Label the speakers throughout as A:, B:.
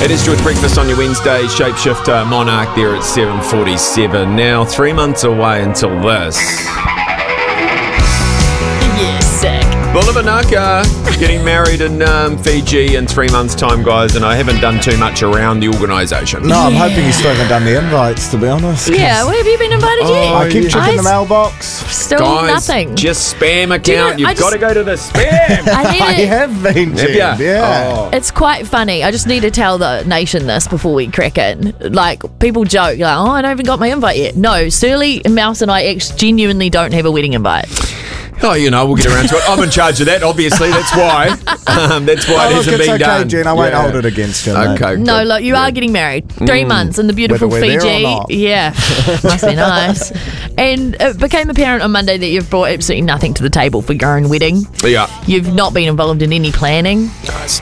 A: It is George Breakfast on your Wednesday. Shapeshifter Monarch there at 7:47. Now, 3 months away until this.
B: Yeah, sick.
A: Bulavanaka getting married in Fiji in 3 months' time, guys, and I haven't done too much around the organisation.
C: No, I'm hoping you still haven't done the invites, to be honest.
B: Yeah, where have you been invited yet?
C: I keep checking the mailbox.
B: Still
A: Guys,
B: nothing.
A: just spam account.
B: You know,
A: You've got to go to the spam.
C: I have been, Jen.
A: Have ya?
C: Yeah.
A: Oh.
B: It's quite funny. I just need to tell the nation this before we crack in. Like, people joke, like, oh, I don't even got my invite yet. No, Surly, Mouse and I genuinely don't have a wedding invite.
A: Oh, you know, we'll get around to it. I'm in charge of that, obviously. That's why. That's why it hasn't been done.
C: Jen. I won't hold it against you.
A: Okay.
B: No,
A: good.
B: look, you are getting married. 3 months in the beautiful
C: Whether we're there
B: Fiji.
C: or not.
B: Yeah, must be nice. And it became apparent on Monday that you've brought absolutely nothing to the table for your own wedding.
A: Yeah.
B: You've not been involved in any planning.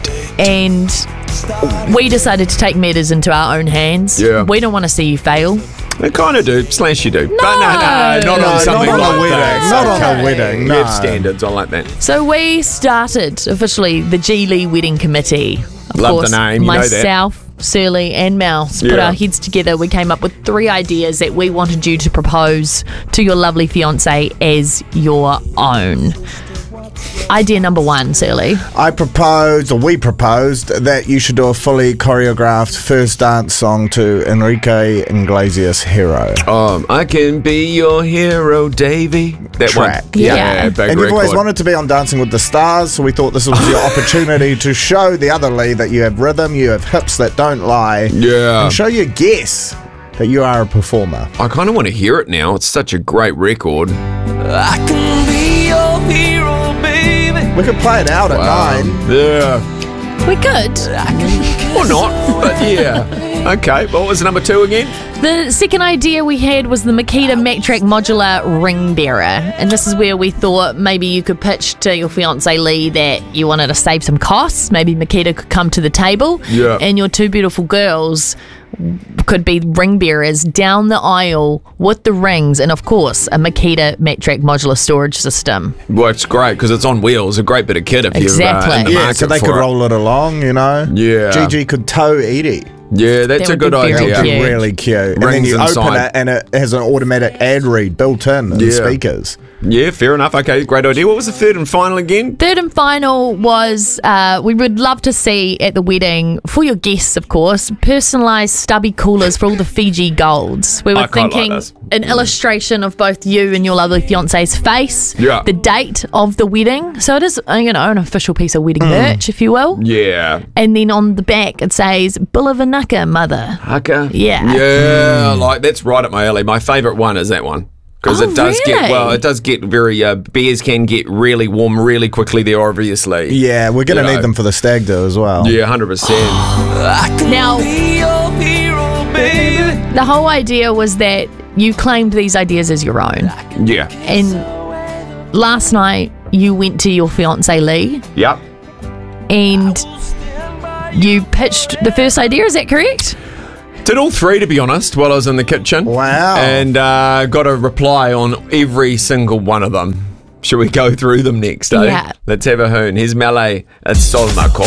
B: And we decided to take matters into our own hands.
A: Yeah.
B: We don't want to see you fail.
A: They kind of do. Slash you do. But no, not on something
C: not on
A: like
C: a wedding.
A: that.
C: Not on a wedding,
A: You
C: no.
A: have standards. I like that.
B: So we started officially the G Lee Wedding Committee. Of
A: Love
B: course,
A: the name, you know that.
B: myself, Surly and Mouse put
A: Yeah.
B: our heads together. We came up with 3 ideas that we wanted you to propose to your lovely fiancé as your own. Idea number 1, Surly.
C: We proposed that you should do a fully choreographed first dance song to Enrique Iglesias' Hero.
A: I can be your hero, Davey. That
C: Track.
A: one.
B: Yeah.
A: Big
C: And you've always
A: record.
C: wanted to be on Dancing with the Stars, so we thought this was your opportunity to show the other Lee that you have rhythm, you have hips that don't lie,
A: Yeah.
C: and show your guests that you are a performer.
A: I kind of want to hear it now. It's such a great record.
D: I can be your hero, baby.
C: We could play it out at 9.
A: Yeah.
B: We could.
A: Or not, but yeah. Okay, what was number 2 again?
B: The second idea we had was the Makita Mac-Track Modular Ring Bearer. And this is where we thought maybe you could pitch to your fiancé Lee that you wanted to save some costs. Maybe Makita could come to the table.
A: Yeah.
B: And your 2 beautiful girls could be ring bearers down the aisle with the rings and, of course, a Makita Mac-Track modular storage system.
A: Well, it's great because it's on wheels. A great bit of kit if
B: Exactly.
A: you're in the
C: Yeah,
A: market
C: so they
A: for
C: could
A: it.
C: roll it along, you know?
A: Yeah.
C: Gigi could tow Edie.
A: Yeah, that's
B: That
A: a
B: would
A: good
B: be very
A: idea.
B: cute.
C: Really cute. And then
A: Rings
C: you open
A: inside.
C: it and it has an automatic ad read built in and
A: Yeah.
C: speakers.
A: Yeah, fair enough. Okay, great idea. What was the third and final again?
B: Third and final was we would love to see at the wedding, for your guests, of course, personalised stubby coolers for all the Fiji golds. We were
A: I quite like
B: thinking
A: this.
B: an illustration of both you and your lovely fiance's face,
A: Yeah.
B: the date of the wedding. So it is, an official piece of wedding merch, if you will.
A: Yeah.
B: And then on the back it says, Bulavanaka, mother.
A: Haka?
B: Yeah.
A: Yeah, like that's right up my alley. My favourite one is that one. Because
B: Oh,
A: it does
B: really?
A: it does get very, beers can get really warm really quickly there, obviously.
C: Yeah, we're going to
A: You know.
C: need them for the stag do as well.
A: Yeah, 100%.
D: I can
B: Now-
D: be your hero, baby.
B: The whole idea was that you claimed these ideas as your own.
A: Yeah.
B: And last night you went to your fiance Lee
A: Yep.
B: and you pitched the first idea, is that correct?
A: Did all 3, to be honest, while I was in the kitchen.
C: Wow.
A: And got a reply on every single one of them. Should we go through them next, eh?
B: Yeah.
A: Let's have a hoon. Here's Malay at Solomako.